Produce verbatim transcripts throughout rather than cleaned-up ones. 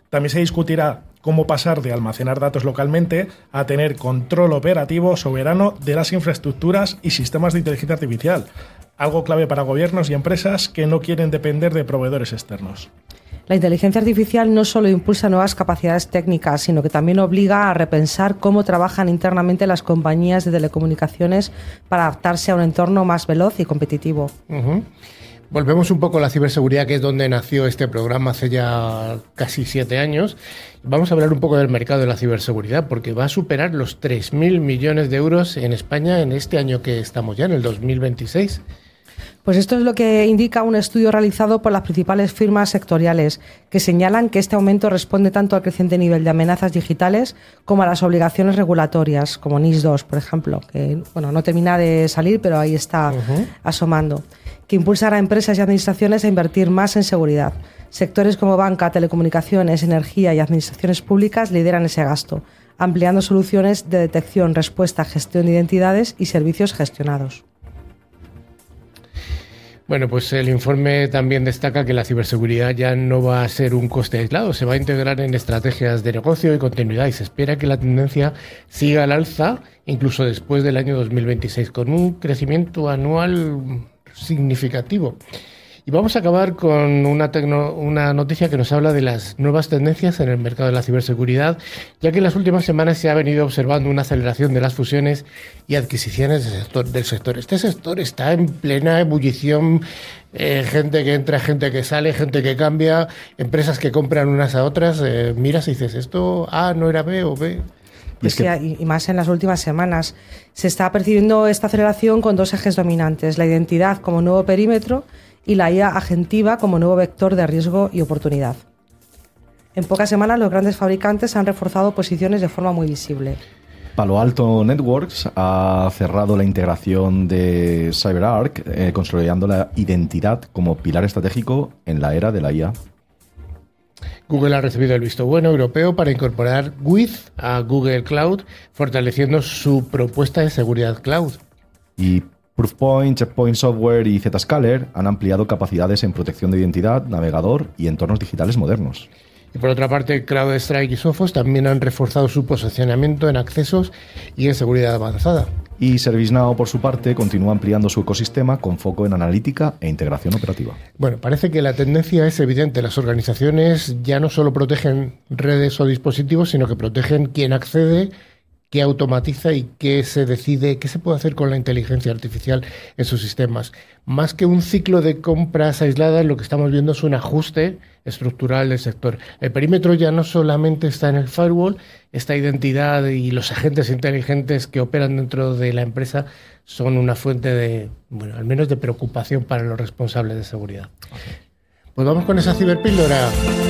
También se discutirá cómo pasar de almacenar datos localmente a tener control operativo soberano de las infraestructuras y sistemas de inteligencia artificial, algo clave para gobiernos y empresas que no quieren depender de proveedores externos. La inteligencia artificial no solo impulsa nuevas capacidades técnicas, sino que también obliga a repensar cómo trabajan internamente las compañías de telecomunicaciones para adaptarse a un entorno más veloz y competitivo. Uh-huh. Volvemos un poco a la ciberseguridad, que es donde nació este programa hace ya casi siete años. Vamos a hablar un poco del mercado de la ciberseguridad, porque va a superar los tres mil millones de euros en España en este año que estamos ya, en el dos mil veintiséis. Pues esto es lo que indica un estudio realizado por las principales firmas sectoriales, que señalan que este aumento responde tanto al creciente nivel de amenazas digitales como a las obligaciones regulatorias, como N I S dos, por ejemplo, que bueno, no termina de salir, pero ahí está uh-huh. asomando, que impulsará a empresas y administraciones a invertir más en seguridad. Sectores como banca, telecomunicaciones, energía y administraciones públicas lideran ese gasto, ampliando soluciones de detección, respuesta, gestión de identidades y servicios gestionados. Bueno, pues el informe también destaca que la ciberseguridad ya no va a ser un coste aislado, se va a integrar en estrategias de negocio y continuidad, y se espera que la tendencia siga al alza incluso después del año dos mil veintiséis, con un crecimiento anual significativo. Y vamos a acabar con una, tecno, una noticia que nos habla de las nuevas tendencias en el mercado de la ciberseguridad, ya que en las últimas semanas se ha venido observando una aceleración de las fusiones y adquisiciones del sector. Del sector. Este sector está en plena ebullición, eh, gente que entra, gente que sale, gente que cambia, empresas que compran unas a otras. Eh, miras y dices, ¿esto A no era B o B? Pues sí, y más en las últimas semanas. Se está percibiendo esta aceleración con dos ejes dominantes: la identidad como nuevo perímetro y la I A agentiva como nuevo vector de riesgo y oportunidad. En pocas semanas, los grandes fabricantes han reforzado posiciones de forma muy visible. Palo Alto Networks ha cerrado la integración de CyberArk, eh, consolidando la identidad como pilar estratégico en la era de la I A. Google ha recibido el visto bueno europeo para incorporar With a Google Cloud, fortaleciendo su propuesta de seguridad cloud. Y Proofpoint, Checkpoint Software y Zscaler han ampliado capacidades en protección de identidad, navegador y entornos digitales modernos. Y por otra parte, CrowdStrike y Sophos también han reforzado su posicionamiento en accesos y en seguridad avanzada. Y ServiceNow, por su parte, continúa ampliando su ecosistema con foco en analítica e integración operativa. Bueno, parece que la tendencia es evidente. Las organizaciones ya no solo protegen redes o dispositivos, sino que protegen quien accede, qué automatiza y qué se decide, qué se puede hacer con la inteligencia artificial en sus sistemas. Más que un ciclo de compras aisladas, lo que estamos viendo es un ajuste estructural del sector. El perímetro ya no solamente está en el firewall, esta identidad y los agentes inteligentes que operan dentro de la empresa son una fuente de, bueno, al menos de preocupación para los responsables de seguridad. Okay. Pues vamos con esa ciberpíldora.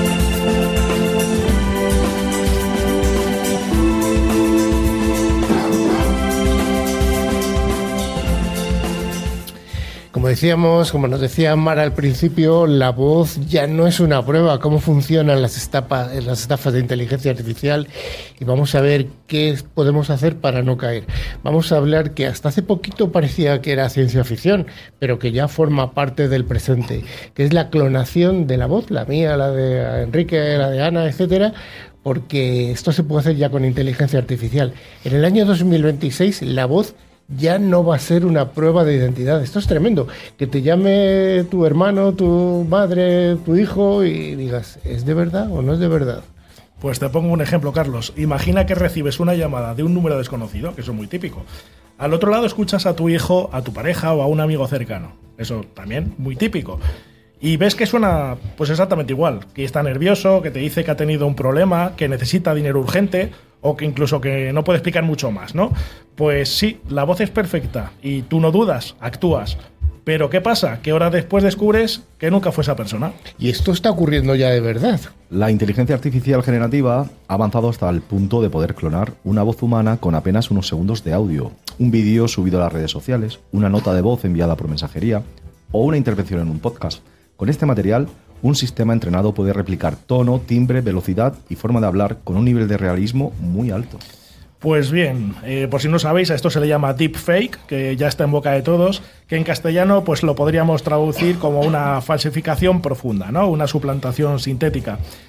Como decíamos, como nos decía Mara al principio, la voz ya no es una prueba, cómo funcionan las estafas, las estafas de inteligencia artificial, y vamos a ver qué podemos hacer para no caer. Vamos a hablar que hasta hace poquito parecía que era ciencia ficción, pero que ya forma parte del presente, que es la clonación de la voz, la mía, la de Enrique, la de Ana, etcétera, porque esto se puede hacer ya con inteligencia artificial. En el año dos mil veintiséis la voz ya no va a ser una prueba de identidad. Esto es tremendo. Que te llame tu hermano, tu madre, tu hijo y digas, ¿es de verdad o no es de verdad? Pues te pongo un ejemplo, Carlos. Imagina que recibes una llamada de un número desconocido, que eso es muy típico. Al otro lado escuchas a tu hijo, a tu pareja o a un amigo cercano. Eso también muy típico. Y ves que suena pues exactamente igual, que está nervioso, que te dice que ha tenido un problema, que necesita dinero urgente o que incluso que no puede explicar mucho más, ¿no? Pues sí, la voz es perfecta y tú no dudas, actúas. Pero ¿qué pasa? Que horas después descubres que nunca fue esa persona. Y esto está ocurriendo ya de verdad. La inteligencia artificial generativa ha avanzado hasta el punto de poder clonar una voz humana con apenas unos segundos de audio, un vídeo subido a las redes sociales, una nota de voz enviada por mensajería o una intervención en un podcast. Con este material, un sistema entrenado puede replicar tono, timbre, velocidad y forma de hablar con un nivel de realismo muy alto. Pues bien, eh, por si no sabéis, a esto se le llama deepfake, que ya está en boca de todos, que en castellano pues lo podríamos traducir como una falsificación profunda, ¿no? Una suplantación sintética.